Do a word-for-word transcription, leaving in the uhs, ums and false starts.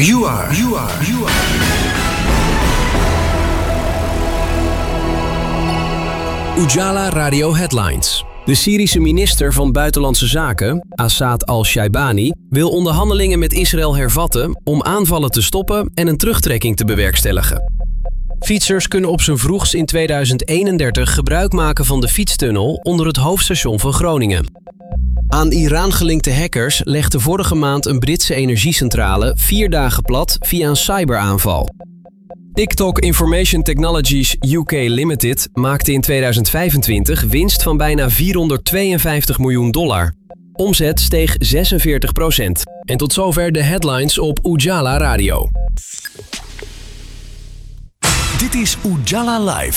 You are, you are, you are. Ujala Radio Headlines. De Syrische minister van Buitenlandse Zaken, Assad al-Shaibani, wil onderhandelingen met Israël hervatten om aanvallen te stoppen en een terugtrekking te bewerkstelligen. Fietsers kunnen op zijn vroegst in tweeduizend eenendertig gebruik maken van de fietstunnel onder het hoofdstation van Groningen. Aan Iran gelinkte hackers legden vorige maand een Britse energiecentrale vier dagen plat via een cyberaanval. TikTok Information Technologies U K Limited maakte in tweeduizend vijfentwintig winst van bijna vierhonderdtweeënvijftig miljoen dollar. Omzet steeg zesenveertig procent. En tot zover de headlines op Ujala Radio. Dit is Ujala Live.